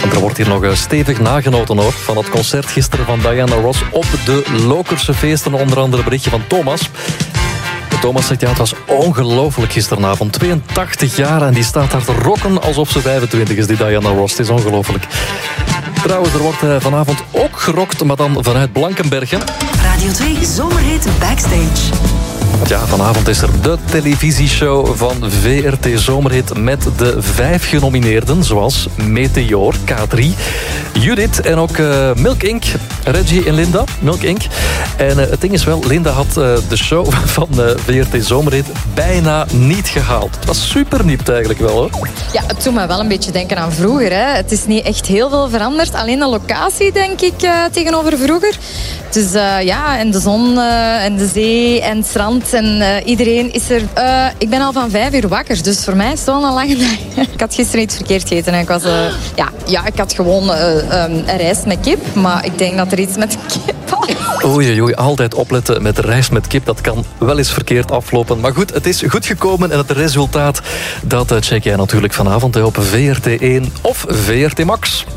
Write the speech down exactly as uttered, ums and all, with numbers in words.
Er wordt hier nog stevig nagenoten hoor, van het concert gisteren van Diana Ross op de Lokerse feesten. Onder andere een berichtje van Thomas. Thomas zegt, ja, het was ongelooflijk gisteravond. tweeëntachtig jaar en die staat daar te rocken alsof ze vijfentwintig is, die Diana Ross. Het is ongelooflijk. Trouwens, er wordt vanavond ook gerokt, maar dan vanuit Blankenbergen. Radio twee Zomerhit Backstage. Ja, vanavond is er de televisieshow van V R T Zomerhit met de vijf genomineerden, zoals Meteor, K drie, Judith en ook uh, Milk Incorporated. Reggie en Linda, Milk Incorporated. En uh, het ding is wel, Linda had uh, de show van uh, V R T Zomerhit bijna niet gehaald. Het was super nipt eigenlijk wel, hoor. Ja, het doet me wel een beetje denken aan vroeger. Hè. Het is niet echt heel veel veranderd. Alleen de locatie, denk ik, uh, tegenover vroeger. Dus uh, ja, en de zon uh, en de zee en het strand en uh, iedereen is er. Uh, ik ben al van vijf uur wakker, dus voor mij is het wel een lange dag. Ik had gisteren iets verkeerd gegeten. En ik, was, uh, ja, ja, ik had gewoon uh, um, een rijst met kip, maar ik denk dat er iets met kip was. Oei, oei, altijd opletten met rijst met kip. Dat kan wel eens verkeerd aflopen. Maar goed, het is goed gekomen en het resultaat, dat check jij natuurlijk vanavond op V R T één of V R T Max.